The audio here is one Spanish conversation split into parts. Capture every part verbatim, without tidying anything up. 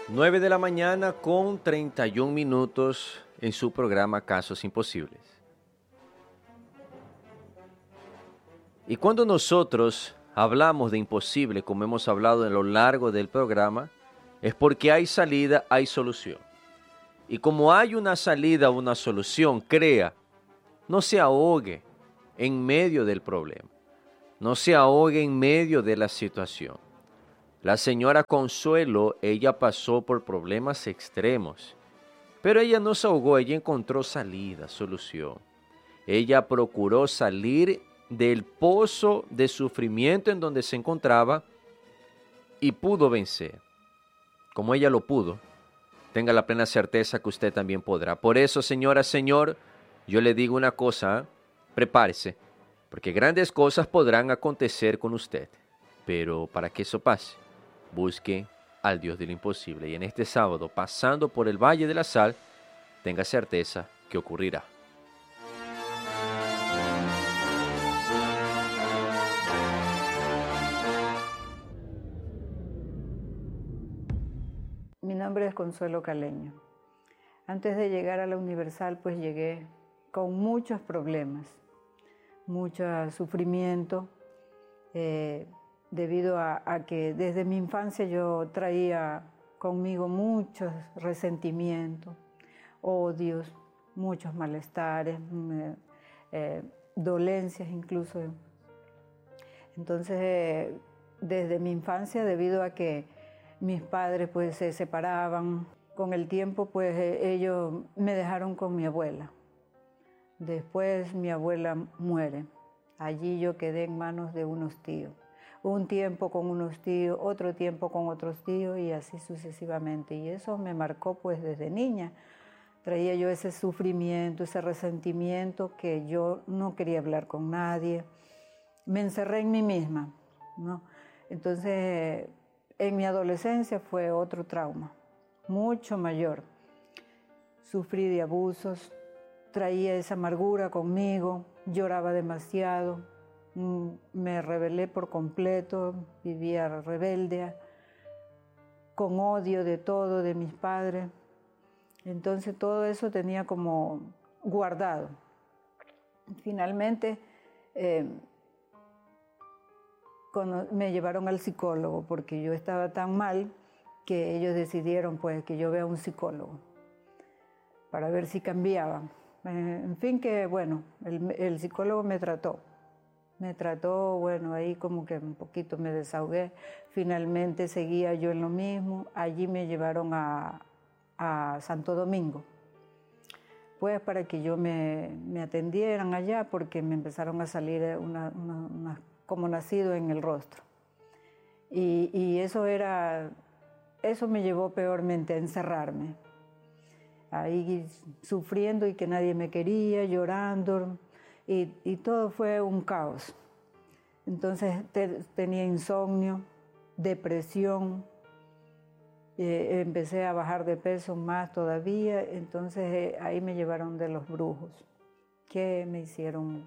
nueve de la mañana con treinta y un minutos en su programa Casos Imposibles. Y cuando nosotros hablamos de imposible, como hemos hablado a lo largo del programa, es porque hay salida, hay solución. Y como hay una salida, una solución, crea, no se ahogue en medio del problema, no se ahogue en medio de la situación. La señora Consuelo, ella pasó por problemas extremos, pero ella no se ahogó, ella encontró salida, solución. Ella procuró salir del pozo de sufrimiento en donde se encontraba y pudo vencer. Como ella lo pudo, tenga la plena certeza que usted también podrá. Por eso, señora, señor, yo le digo una cosa, prepárese, porque grandes cosas podrán acontecer con usted. Pero para que eso pase, busque al Dios de lo imposible. Y en este sábado, pasando por el Valle de la Sal, tenga certeza que ocurrirá. Mi nombre es Consuelo Caleño. Antes de llegar a la Universal, pues llegué con muchos problemas, mucho sufrimiento, eh, debido a, a que desde mi infancia yo traía conmigo muchos resentimientos, odios, muchos malestares, eh, eh, dolencias incluso. Entonces, eh, desde mi infancia, debido a que mis padres pues se separaban, con el tiempo pues eh, ellos me dejaron con mi abuela. Después mi abuela muere. Allí yo quedé en manos de unos tíos. Un tiempo con unos tíos, otro tiempo con otros tíos y así sucesivamente. Y eso me marcó pues desde niña. Traía yo ese sufrimiento, ese resentimiento que yo no quería hablar con nadie. Me encerré en mí misma, ¿no? Entonces, en mi adolescencia fue otro trauma, mucho mayor. Sufrí de abusos, traía esa amargura conmigo, lloraba demasiado, me rebelé por completo, vivía rebelde, con odio de todo, de mis padres. Entonces todo eso tenía como guardado. Finalmente, eh, me llevaron al psicólogo porque yo estaba tan mal que ellos decidieron pues que yo vea un psicólogo para ver si cambiaba. En fin que bueno, el, el psicólogo me trató, me trató, bueno, ahí como que un poquito me desahogué. Finalmente seguía yo en lo mismo, allí me llevaron a, a Santo Domingo, pues para que yo me, me atendieran allá porque me empezaron a salir una, una, unas como nacido en el rostro. Y, y eso era, eso me llevó peormente a encerrarme. Ahí sufriendo y que nadie me quería, llorando, y, y todo fue un caos. Entonces te, tenía insomnio, depresión, eh, empecé a bajar de peso más todavía, entonces eh, ahí me llevaron de los brujos, que me hicieron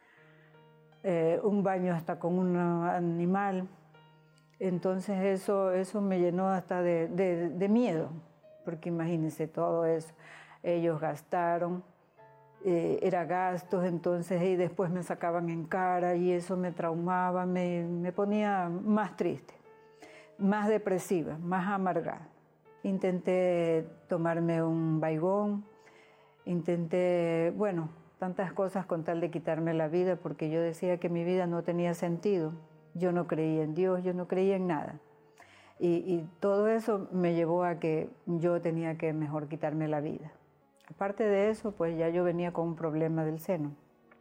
Eh, un baño hasta con un animal. Entonces eso, eso me llenó hasta de, de, de miedo, porque imagínense todo eso. Ellos gastaron, eh, era gastos, entonces y después me sacaban en cara y eso me traumaba, me, me ponía más triste, más depresiva, más amargada. Intenté tomarme un Baigón, intenté, bueno, tantas cosas con tal de quitarme la vida, porque yo decía que mi vida no tenía sentido. Yo no creía en Dios, yo no creía en nada. Y, y todo eso me llevó a que yo tenía que mejor quitarme la vida. Aparte de eso, pues ya yo venía con un problema del seno.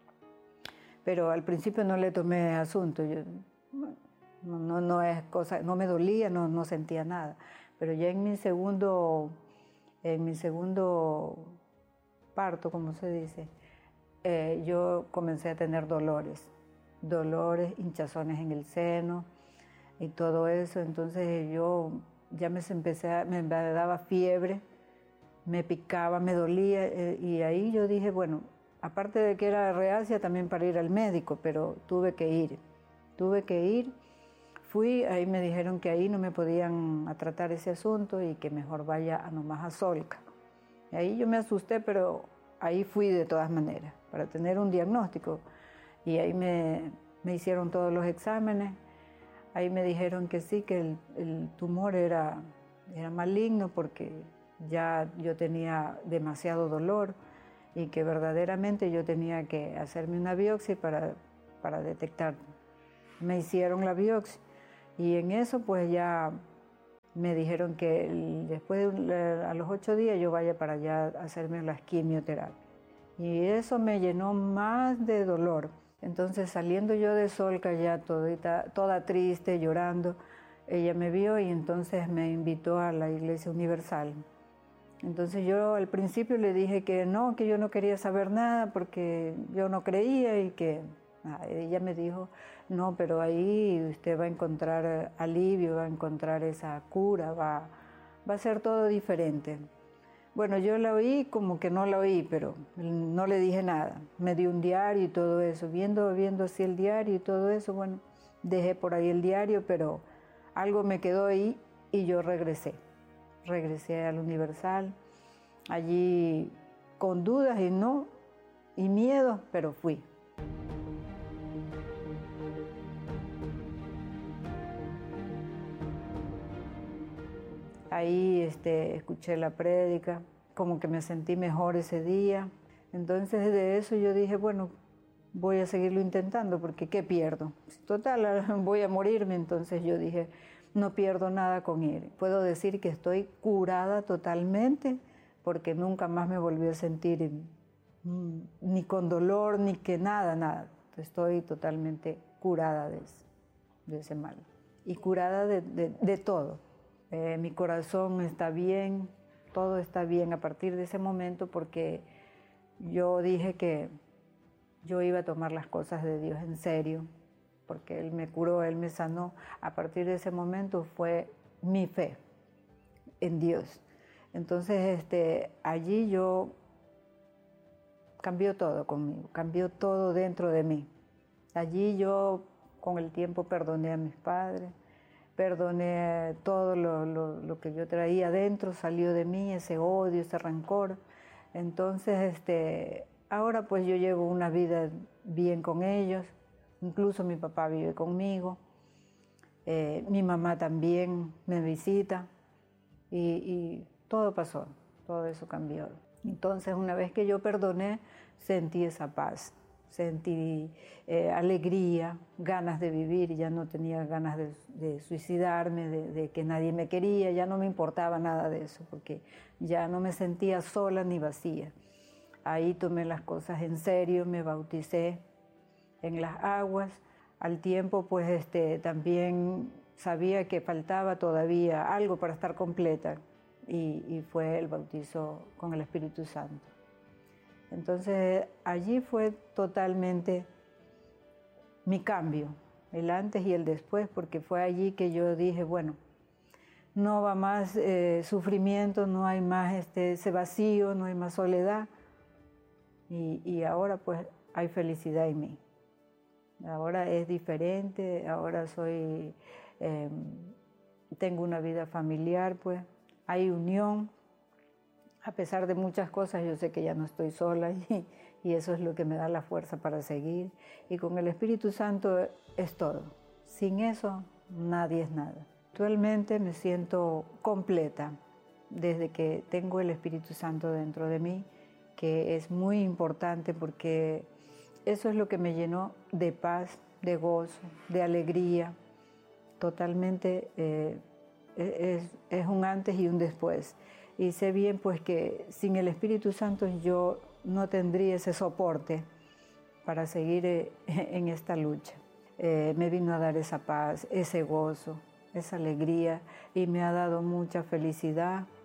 Pero al principio no le tomé asunto. Yo, no, no, no es cosa, no me dolía, no, no sentía nada. Pero ya en mi segundo, en mi segundo parto, como se dice, Eh, yo comencé a tener dolores, dolores, hinchazones en el seno y todo eso. Entonces yo ya me empecé a, me daba fiebre, me picaba, me dolía eh, y ahí yo dije, bueno, aparte de que era reacia también para ir al médico, pero tuve que ir, tuve que ir. fui, ahí me dijeron que ahí no me podían a tratar ese asunto y que mejor vaya a nomás a Solca. Y ahí yo me asusté, pero ahí fui de todas maneras para tener un diagnóstico. Y ahí me, me hicieron todos los exámenes. Ahí me dijeron que sí, que el, el tumor era, era maligno porque ya yo tenía demasiado dolor y que verdaderamente yo tenía que hacerme una biopsia para, para detectar. Me hicieron la biopsia y en eso pues ya me dijeron que el, después de a los ocho días yo vaya para allá a hacerme las quimioterapias. Y eso me llenó más de dolor. Entonces saliendo yo de Solca ya todita, toda triste, llorando, ella me vio y entonces me invitó a la Iglesia Universal. Entonces yo al principio le dije que no, que yo no quería saber nada porque yo no creía y que ah, ella me dijo, no, pero ahí usted va a encontrar alivio, va a encontrar esa cura, va, va a ser todo diferente. Bueno, yo la oí como que no la oí, pero no le dije nada. Me dio un diario y todo eso. Viendo, viendo así el diario y todo eso, bueno, dejé por ahí el diario, pero algo me quedó ahí y yo regresé. Regresé al Universal, allí con dudas y no, y miedo, pero fui. Ahí este, escuché la prédica, como que me sentí mejor ese día. Entonces de eso yo dije, bueno, voy a seguirlo intentando porque ¿qué pierdo? Total, voy a morirme. Entonces yo dije, no pierdo nada con ir. Puedo decir que estoy curada totalmente porque nunca más me volví a sentir mm, ni con dolor, ni que nada, nada. Estoy totalmente curada de ese, de ese mal y curada de, de, de todo. Eh, mi corazón está bien, todo está bien a partir de ese momento porque yo dije que yo iba a tomar las cosas de Dios en serio, porque Él me curó, Él me sanó. A partir de ese momento fue mi fe en Dios. Entonces este, allí yo cambió todo conmigo, cambió todo dentro de mí. Allí yo con el tiempo perdoné a mis padres, perdoné todo lo, lo, lo que yo traía adentro, salió de mí ese odio, ese rencor. Entonces, este, ahora pues yo llevo una vida bien con ellos, incluso mi papá vive conmigo, eh, mi mamá también me visita y, y todo pasó, todo eso cambió. Entonces, una vez que yo perdoné, sentí esa paz. Sentí eh, alegría, ganas de vivir, ya no tenía ganas de, de suicidarme, de, de que nadie me quería, ya no me importaba nada de eso, porque ya no me sentía sola ni vacía. Ahí tomé las cosas en serio, me bauticé en las aguas. Al tiempo, pues este, también sabía que faltaba todavía algo para estar completa, y, y fue el bautizo con el Espíritu Santo. Entonces allí fue totalmente mi cambio, el antes y el después, porque fue allí que yo dije, bueno, no va más eh, sufrimiento, no hay más este, ese vacío, no hay más soledad, y, y ahora pues hay felicidad en mí. Ahora es diferente, ahora soy, eh, tengo una vida familiar, pues hay unión. A pesar de muchas cosas, yo sé que ya no estoy sola y, y eso es lo que me da la fuerza para seguir. Y con el Espíritu Santo es todo. Sin eso, nadie es nada. Actualmente me siento completa desde que tengo el Espíritu Santo dentro de mí, que es muy importante porque eso es lo que me llenó de paz, de gozo, de alegría. Totalmente eh, es, es un antes y un después. Y sé bien pues que sin el Espíritu Santo yo no tendría ese soporte para seguir eh, en esta lucha. Eh, me vino a dar esa paz, ese gozo, esa alegría y me ha dado mucha felicidad